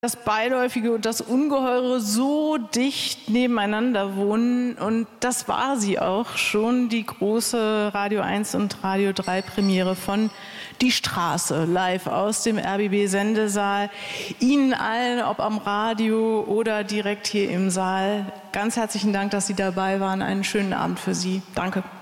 das Beiläufige und das Ungeheure so dicht nebeneinander wohnen. Und das war sie auch schon, die große Radio 1 und Radio 3 Premiere von Die Straße, live aus dem RBB-Sendesaal. Ihnen allen, ob am Radio oder direkt hier im Saal, ganz herzlichen Dank, dass Sie dabei waren. Einen schönen Abend für Sie. Danke.